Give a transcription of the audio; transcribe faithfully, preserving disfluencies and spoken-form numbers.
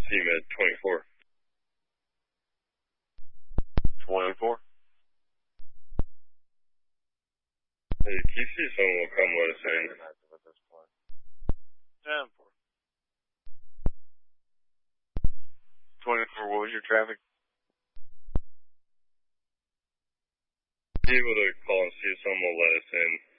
C-Med twenty-four. twenty-four. Hey, Q C someone will come let us in. ten four. twenty-four, what was your traffic? Be able to call and see if someone will let us in.